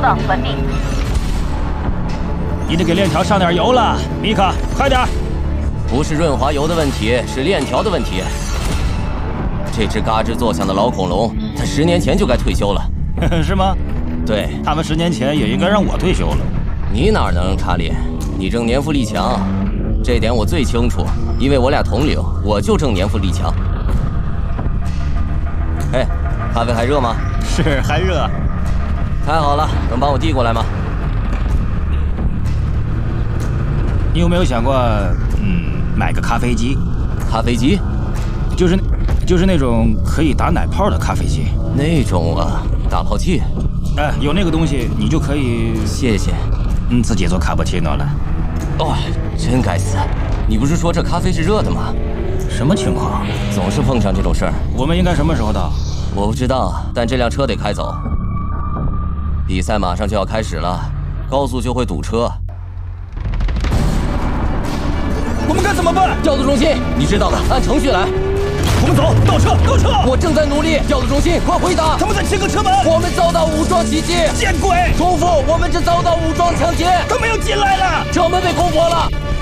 档关闭。 你得给链条上点油了，米卡，快点！ 不是润滑油的问题，是链条的问题。这只嘎吱作响的老恐龙，它10年前就该退休了。 是吗？ 对， 他们10年前也应该让我退休了。 你哪能，查理？你正年富力强，这点我最清楚，因为我俩同龄，我就正年富力强。嘿，咖啡还热吗？ 是，还热。 太好了，能帮我递过来吗？ 你有没有想过，买个咖啡机？ 咖啡机？ 就是那种可以打奶泡的咖啡机。 那种啊，打泡器。 哎，有那个东西，你就可以…… 谢谢。 自己做卡布奇诺了。 哦，真该死！你不是说这咖啡是热的吗？ 什么情况？ 总是碰上这种事儿。 我们应该什么时候到？ 我不知道，但这辆车得开走。比赛马上就要开始了，高速就会堵车。 我们该怎么办？ 调度中心，你知道的，按程序来。 我们走，倒车，倒车！ 我正在努力。调度中心，快回答！ 他们在切割车门。 我们遭到武装袭击！ 见鬼！ 重复，我们正遭到武装抢劫！ 他们又进来了！ 车门被攻破了！